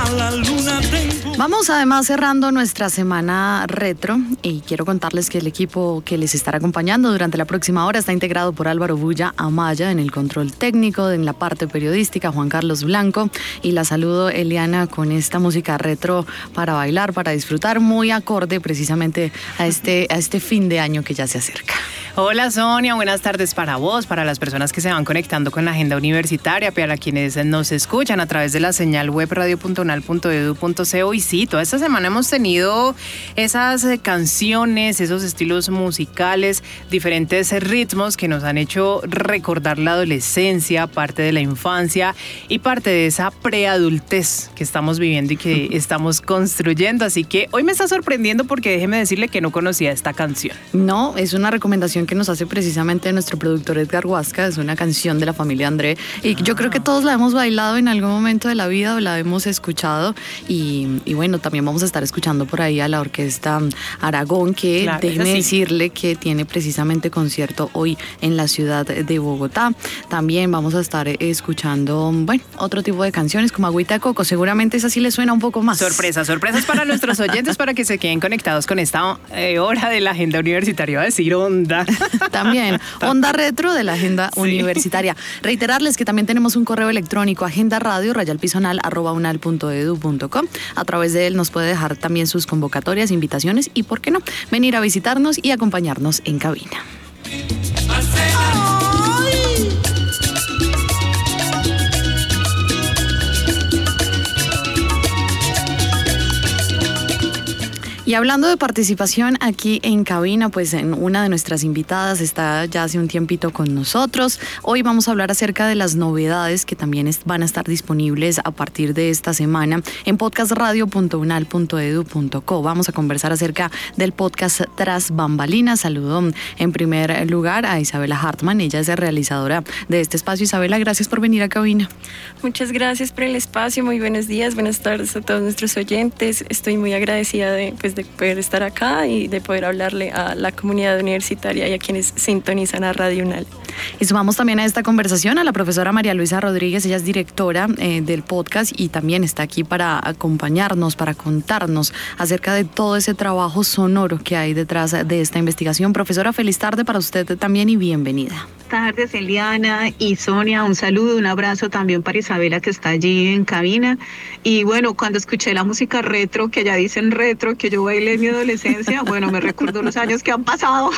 Vamos además cerrando nuestra semana retro y quiero contarles que el equipo que les estará acompañando durante la próxima hora está integrado por Álvaro Bulla Amaya en el control técnico, en la parte periodística Juan Carlos Blanco, y la saludo Eliana con esta música retro para bailar, para disfrutar, muy acorde precisamente a este fin de año que ya se acerca. Hola Sonia, buenas tardes para vos, para las personas que se van conectando con la agenda universitaria, para quienes nos escuchan a través de la señal web radio.unal.edu.co. Y sí, toda esta semana hemos tenido esas canciones, esos estilos musicales, diferentes ritmos que nos han hecho recordar la adolescencia, parte de la infancia y parte de esa preadultez que estamos viviendo y que estamos construyendo. Así que hoy me está sorprendiendo porque déjeme decirle que no conocía esta canción. No, es una recomendación que nos hace precisamente nuestro productor Edgar Huasca, es una canción de la familia André y yo creo que todos la hemos bailado en algún momento de la vida o la hemos escuchado y bueno, también vamos a estar escuchando por ahí a la orquesta Aragón, que claro, déjeme decirle que tiene precisamente concierto hoy en la ciudad de Bogotá. También vamos a estar escuchando, bueno, otro tipo de canciones como Agüita de Coco, seguramente esa sí le suena un poco más. Sorpresas para nuestros oyentes para que se queden conectados con esta hora de la agenda universitaria, iba a decir onda. También, onda retro de la agenda universitaria. Reiterarles que también tenemos un correo electrónico, agendaradio@unal.edu.co. A través de él nos puede dejar también sus convocatorias, invitaciones y, ¿por qué no?, venir a visitarnos y acompañarnos en cabina. Y hablando de participación aquí en cabina, pues en una de nuestras invitadas está ya hace un tiempito con nosotros. Hoy vamos a hablar acerca de las novedades que también van a estar disponibles a partir de esta semana en podcastradio.unal.edu.co. Vamos a conversar acerca del podcast Tras Bambalinas. Saludo en primer lugar a Isabela Hartman, ella es realizadora de este espacio. Isabela, gracias por venir a cabina. Muchas gracias por el espacio, muy buenos días, buenas tardes a todos nuestros oyentes. Estoy muy agradecida de poder estar acá y de poder hablarle a la comunidad universitaria y a quienes sintonizan a Radio UNAL. Y sumamos también a esta conversación a la profesora María Luisa Rodríguez, ella es directora del podcast y también está aquí para acompañarnos, para contarnos acerca de todo ese trabajo sonoro que hay detrás de esta investigación. Profesora, feliz tarde para usted también y bienvenida. Buenas tardes, Eliana y Sonia, un saludo, un abrazo también para Isabela que está allí en cabina. Y bueno, cuando escuché la música retro, que ya dicen retro, que yo bailé en mi adolescencia, bueno, me recuerdo los años que han pasado.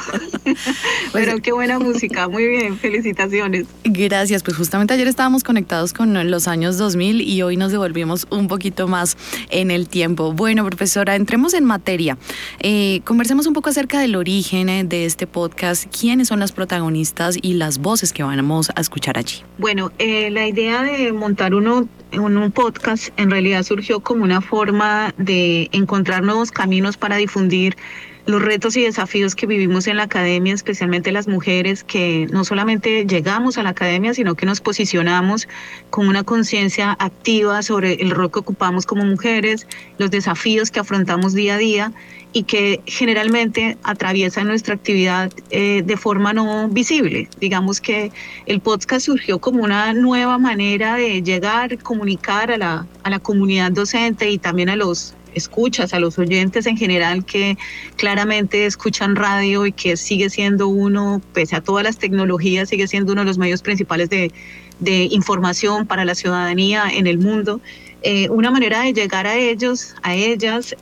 Pero qué buena música, muy bien, felicitaciones. Gracias, pues justamente ayer estábamos conectados con los años 2000 y hoy nos devolvimos un poquito más en el tiempo. Bueno, profesora, entremos en materia. Conversemos un poco acerca del origen de este podcast, quiénes son las protagonistas y las voces que vamos a escuchar allí. Bueno, la idea de montar un podcast en realidad surgió como una forma de encontrar nuevos caminos para difundir los retos y desafíos que vivimos en la academia, especialmente las mujeres que no solamente llegamos a la academia, sino que nos posicionamos con una conciencia activa sobre el rol que ocupamos como mujeres, los desafíos que afrontamos día a día y que generalmente atraviesan nuestra actividad de forma no visible. Digamos que el podcast surgió como una nueva manera de llegar, comunicar a la comunidad docente y también a los escuchas, a los oyentes en general que claramente escuchan radio y que sigue siendo uno, pese a todas las tecnologías, sigue siendo uno de los medios principales de información para la ciudadanía en el mundo. Una manera de llegar a ellos, a ellas,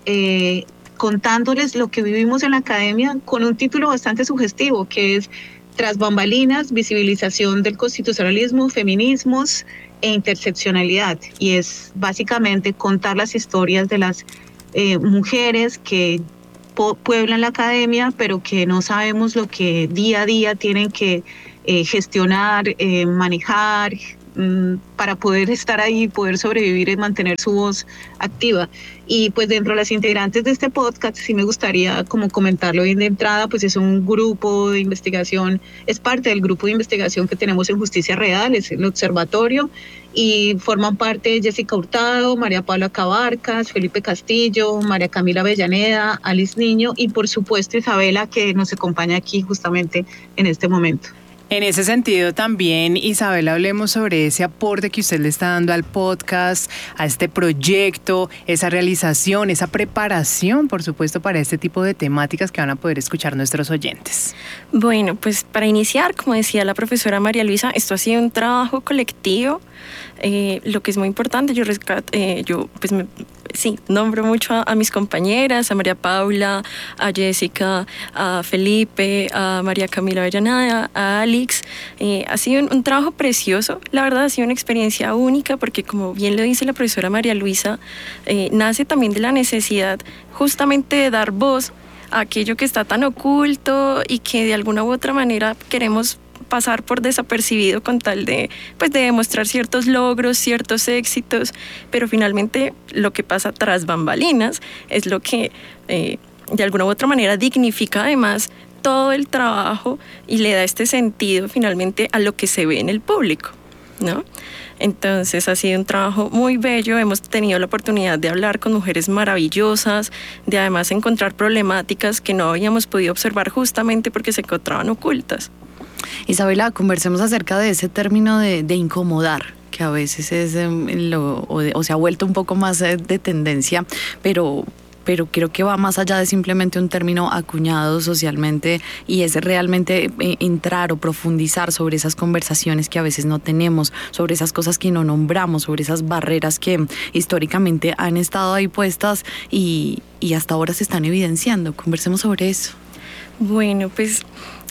contándoles lo que vivimos en la academia con un título bastante sugestivo que es Tras Bambalinas, visibilización del constitucionalismo, feminismos e interseccionalidad, y es básicamente contar las historias de las mujeres que pueblan la academia, pero que no sabemos lo que día a día tienen que gestionar, manejar, para poder estar ahí, poder sobrevivir y mantener su voz activa. Y pues dentro de las integrantes de este podcast, sí me gustaría como comentarlo bien de entrada, pues es un grupo de investigación, es parte del grupo de investigación que tenemos en Justicia Real, es el observatorio, y forman parte Jessica Hurtado, María Paula Cabarcas, Felipe Castillo, María Camila Avellaneda, Alice Niño y por supuesto Isabela, que nos acompaña aquí justamente en este momento. En ese sentido también, Isabela, hablemos sobre ese aporte que usted le está dando al podcast, a este proyecto, esa realización, esa preparación, por supuesto, para este tipo de temáticas que van a poder escuchar nuestros oyentes. Bueno, pues para iniciar, como decía la profesora María Luisa, esto ha sido un trabajo colectivo. Lo que es muy importante, nombro mucho a mis compañeras, a María Paula, a Jessica, a Felipe, a María Camila Avellaneda, a Alex. Ha sido un trabajo precioso, la verdad ha sido una experiencia única porque, como bien lo dice la profesora María Luisa, nace también de la necesidad justamente de dar voz a aquello que está tan oculto y que de alguna u otra manera queremos pasar por desapercibido con tal de demostrar ciertos logros, ciertos éxitos, pero finalmente lo que pasa tras bambalinas es lo que de alguna u otra manera dignifica además todo el trabajo y le da este sentido finalmente a lo que se ve en el público, ¿no? Entonces ha sido un trabajo muy bello, hemos tenido la oportunidad de hablar con mujeres maravillosas, de además encontrar problemáticas que no habíamos podido observar justamente porque se encontraban ocultas. Isabela, conversemos acerca de ese término de incomodar, que a veces es o se ha vuelto un poco más de tendencia, pero creo que va más allá de simplemente un término acuñado socialmente y es realmente entrar o profundizar sobre esas conversaciones que a veces no tenemos, sobre esas cosas que no nombramos, sobre esas barreras que históricamente han estado ahí puestas y hasta ahora se están evidenciando. Conversemos sobre eso. Bueno, pues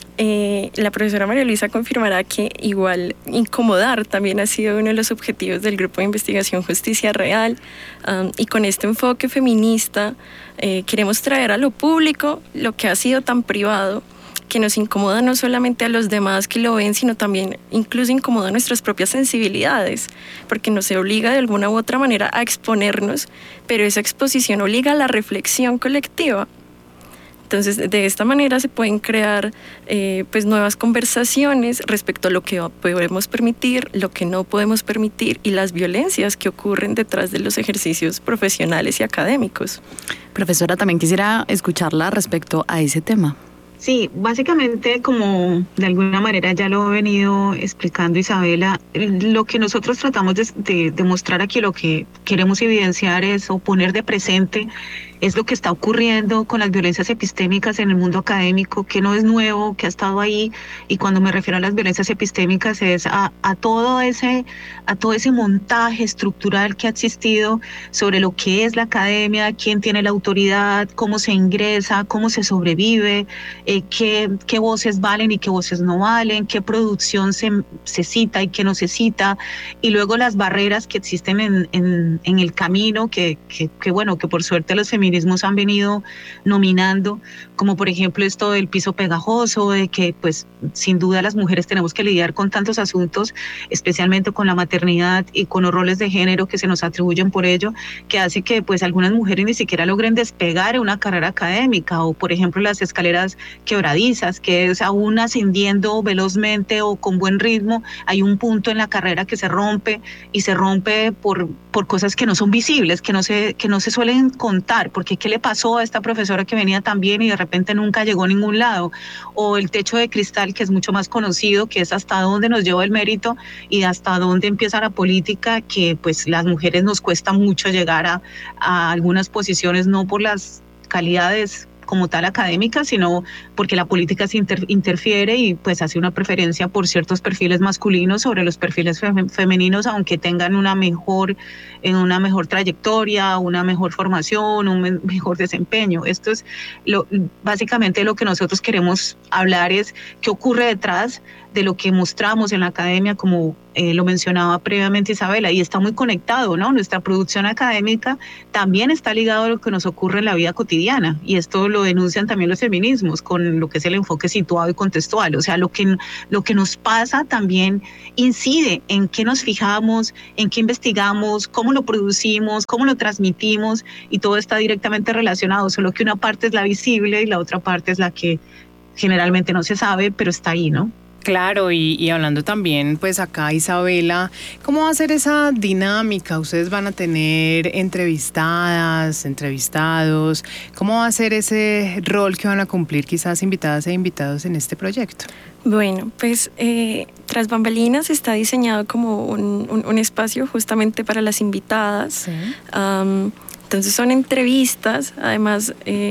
la profesora María Luisa confirmará que igual incomodar también ha sido uno de los objetivos del Grupo de Investigación Justicia Real, y con este enfoque feminista queremos traer a lo público lo que ha sido tan privado, que nos incomoda no solamente a los demás que lo ven, sino también incluso incomoda nuestras propias sensibilidades, porque nos obliga de alguna u otra manera a exponernos, pero esa exposición obliga a la reflexión colectiva. Entonces, de esta manera se pueden crear nuevas conversaciones respecto a lo que podemos permitir, lo que no podemos permitir y las violencias que ocurren detrás de los ejercicios profesionales y académicos. Profesora, también quisiera escucharla respecto a ese tema. Sí, básicamente, como de alguna manera ya lo ha venido explicando Isabela, lo que nosotros tratamos de mostrar aquí, lo que queremos evidenciar es o poner de presente es lo que está ocurriendo con las violencias epistémicas en el mundo académico, que no es nuevo, que ha estado ahí, y cuando me refiero a las violencias epistémicas es a todo ese montaje estructural que ha existido sobre lo que es la academia, quién tiene la autoridad, cómo se ingresa, cómo se sobrevive, qué voces valen y qué voces no valen, qué producción se cita y qué no se cita, y luego las barreras que existen en el camino, que por suerte los feminismos han venido nominando, como por ejemplo esto del piso pegajoso, de que pues sin duda las mujeres tenemos que lidiar con tantos asuntos, especialmente con la maternidad y con los roles de género que se nos atribuyen por ello, que hace que pues algunas mujeres ni siquiera logren despegar una carrera académica, o por ejemplo las escaleras quebradizas, que es aún ascendiendo velozmente o con buen ritmo, hay un punto en la carrera que se rompe, y se rompe por cosas que no son visibles, que no se suelen contar, porque ¿qué le pasó a esta profesora que venía tan bien y de repente nunca llegó a ningún lado? O el techo de cristal, que es mucho más conocido, que es hasta dónde nos lleva el mérito y hasta dónde empieza la política, que pues las mujeres nos cuesta mucho llegar a algunas posiciones, no por las calidades como tal académica, sino porque la política se interfiere y pues hace una preferencia por ciertos perfiles masculinos sobre los perfiles femeninos, aunque tengan una mejor trayectoria, una mejor formación, un mejor desempeño. Esto es básicamente lo que nosotros queremos hablar, es qué ocurre detrás de lo que mostramos en la academia, como lo mencionaba previamente Isabela, y está muy conectado, ¿no? Nuestra producción académica también está ligado a lo que nos ocurre en la vida cotidiana, y esto lo denuncian también los feminismos con lo que es el enfoque situado y contextual. O sea, lo que nos pasa también incide en qué nos fijamos, en qué investigamos, cómo lo producimos, cómo lo transmitimos, y todo está directamente relacionado, solo que una parte es la visible y la otra parte es la que generalmente no se sabe, pero está ahí, ¿no? Claro, y hablando también, pues acá Isabela, ¿cómo va a ser esa dinámica? ¿Ustedes van a tener entrevistadas, entrevistados? ¿Cómo va a ser ese rol que van a cumplir quizás invitadas e invitados en este proyecto? Bueno, pues Tras Bambalinas está diseñado como un espacio justamente para las invitadas. Sí. Entonces son entrevistas, además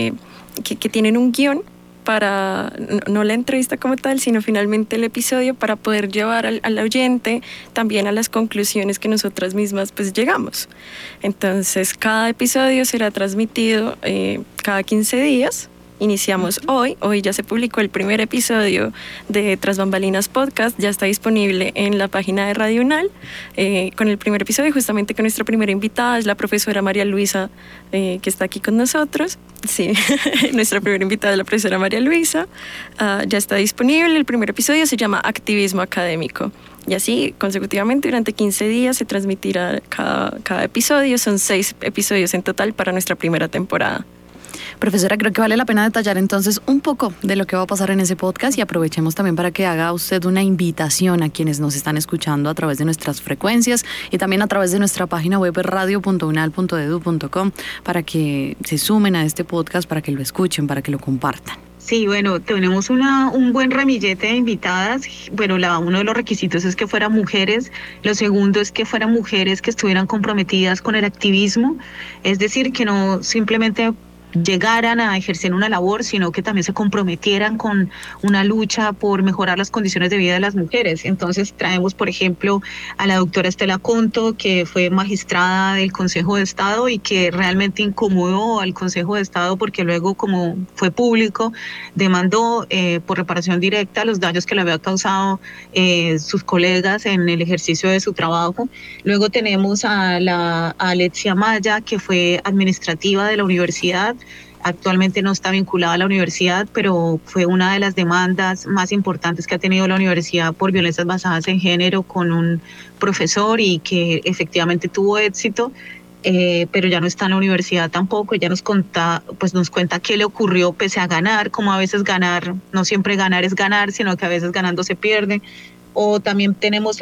que tienen un guión para, no la entrevista como tal, sino finalmente el episodio para poder llevar al oyente también a las conclusiones que nosotras mismas pues llegamos. Entonces cada episodio será transmitido cada 15 días. Iniciamos hoy ya se publicó el primer episodio de Tras Bambalinas Podcast, ya está disponible en la página de Radio UNAL, con el primer episodio, justamente con nuestra primera invitada, es la profesora María Luisa, que está aquí con nosotros. Sí, nuestra primera invitada es la profesora María Luisa. Ya está disponible, el primer episodio se llama Activismo Académico. Y así, consecutivamente, durante 15 días se transmitirá cada episodio. Son 6 episodios en total para nuestra primera temporada. Profesora, creo que vale la pena detallar entonces un poco de lo que va a pasar en ese podcast y aprovechemos también para que haga usted una invitación a quienes nos están escuchando a través de nuestras frecuencias y también a través de nuestra página web radio.unal.edu.co para que se sumen a este podcast, para que lo escuchen, para que lo compartan. Sí, bueno, tenemos un buen ramillete de invitadas. Bueno, uno de los requisitos es que fueran mujeres. Lo segundo es que fueran mujeres que estuvieran comprometidas con el activismo. Es decir, que no simplemente llegaran a ejercer una labor, sino que también se comprometieran con una lucha por mejorar las condiciones de vida de las mujeres. Entonces traemos, por ejemplo, a la doctora Estela Conto, que fue magistrada del Consejo de Estado y que realmente incomodó al Consejo de Estado porque luego, como fue público, demandó por reparación directa los daños que le había causado sus colegas en el ejercicio de su trabajo. Luego tenemos a Alexia Maya, que fue administrativa de la universidad. Actualmente no está vinculada a la universidad, pero fue una de las demandas más importantes que ha tenido la universidad por violencias basadas en género con un profesor y que efectivamente tuvo éxito, pero ya no está en la universidad tampoco. Ella nos cuenta qué le ocurrió pese a ganar, como a veces ganar, no siempre ganar es ganar, sino que a veces ganando se pierde. O también tenemos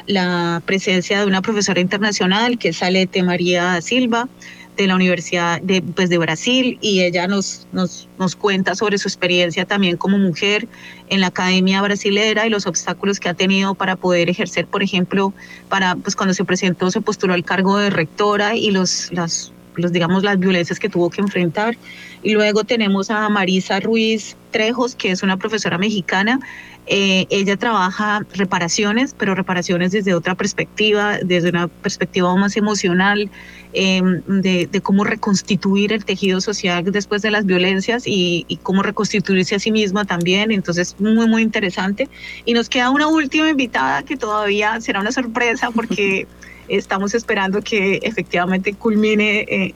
la presencia de una profesora internacional que es Salete María Silva, de la Universidad de Brasil, y ella nos cuenta sobre su experiencia también como mujer en la academia brasilera y los obstáculos que ha tenido para poder ejercer, por ejemplo, cuando se postuló al cargo de rectora y las violencias que tuvo que enfrentar. Y luego tenemos a Marisa Ruiz Trejos, que es una profesora mexicana. Ella trabaja reparaciones, pero reparaciones desde otra perspectiva, desde una perspectiva más emocional, de cómo reconstituir el tejido social después de las violencias y cómo reconstituirse a sí misma también. Entonces, muy, muy interesante. Y nos queda una última invitada que todavía será una sorpresa porque estamos esperando que efectivamente culmine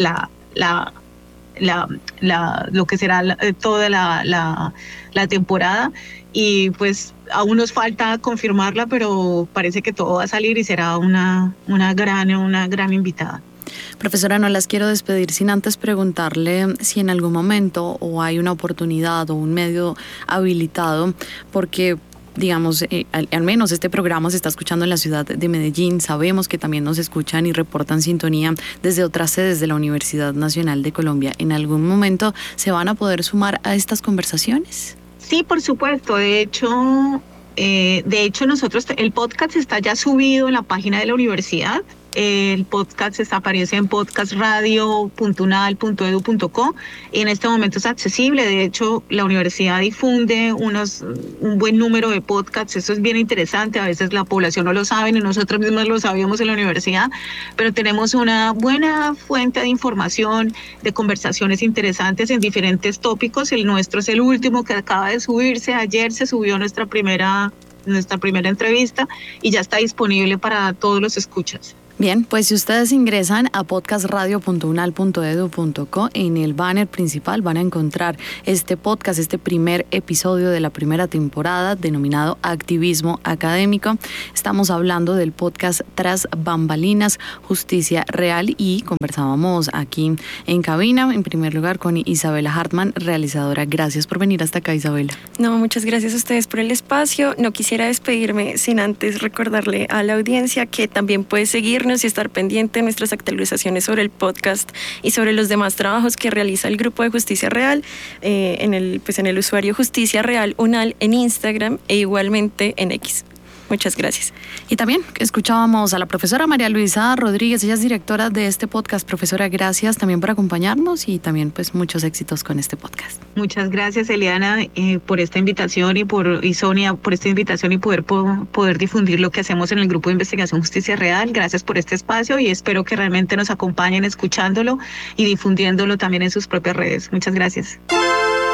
lo que será toda la temporada. Y pues aún nos falta confirmarla, pero parece que todo va a salir y será una gran invitada. Profesora, no las quiero despedir sin antes preguntarle si en algún momento o hay una oportunidad o un medio habilitado, porque digamos, al menos este programa se está escuchando en la ciudad de Medellín. Sabemos que también nos escuchan y reportan sintonía desde otras sedes de la Universidad Nacional de Colombia. ¿En algún momento se van a poder sumar a estas conversaciones? Sí, por supuesto. De hecho, nosotros, el podcast está ya subido en la página de la universidad. El podcast aparece en podcastradio.unal.edu.co y en este momento es accesible. De hecho, la universidad difunde un buen número de podcasts. Eso es bien interesante. A veces la población no lo sabe y nosotros mismos lo sabíamos en la universidad, pero tenemos una buena fuente de información, de conversaciones interesantes en diferentes tópicos. El nuestro es el último que acaba de subirse. Ayer se subió nuestra primera entrevista y ya está disponible para todos los escuchas. Bien, pues si ustedes ingresan a podcastradio.unal.edu.co, en el banner principal van a encontrar este podcast, este primer episodio de la primera temporada denominado Activismo Académico. Estamos hablando del podcast Tras Bambalinas, Justicia Real, y conversábamos aquí en cabina, en primer lugar, con Isabela Hartman, realizadora. Gracias por venir hasta acá, Isabela. No, muchas gracias a ustedes por el espacio. No quisiera despedirme sin antes recordarle a la audiencia que también puede seguirnos y estar pendiente de nuestras actualizaciones sobre el podcast y sobre los demás trabajos que realiza el Grupo de Justicia Real en el usuario Justicia Real Unal en Instagram e igualmente en X. Muchas gracias. Y también escuchábamos a la profesora María Luisa Rodríguez, ella es directora de este podcast. Profesora, gracias también por acompañarnos y también pues muchos éxitos con este podcast. Muchas gracias, Eliana, por esta invitación y Sonia por esta invitación y poder difundir lo que hacemos en el Grupo de Investigación Justicia Real. Gracias por este espacio y espero que realmente nos acompañen escuchándolo y difundiéndolo también en sus propias redes. Muchas gracias.